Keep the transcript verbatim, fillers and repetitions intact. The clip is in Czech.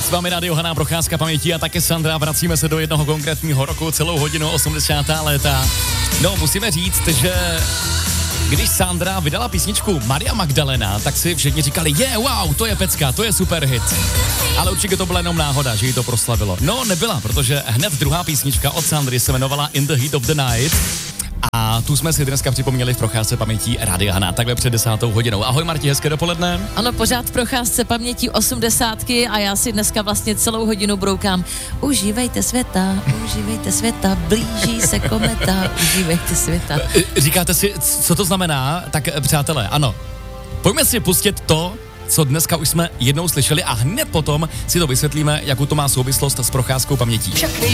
S vámi Radio Haná, procházka pamětí a také Sandra. Vracíme se do jednoho konkrétního roku, celou hodinu osmdesátá léta. No, musíme říct, že když Sandra vydala písničku Maria Magdalena, tak si všichni říkali, je, yeah, wow, to je pecka, to je super hit. Ale určitě to byla jenom náhoda, že jí to proslavilo. No, nebyla, protože hned druhá písnička od Sandry se jmenovala In the Heat of the Night. A tu jsme si dneska připomněli v procházce pamětí Rádia Haná, takhle před desátou hodinou. Ahoj Marti, hezké dopoledne. Ano, pořád v procházce pamětí osmdesátky a já si dneska vlastně celou hodinu broukám. Užívejte světa, užívejte světa, blíží se kometa, užívejte světa. Říkáte si, co to znamená? Tak přátelé, ano, pojďme si pustit to, co dneska už jsme jednou slyšeli a hned potom si to vysvětlíme, jakou to má souvislost s procházkou pamětí. Však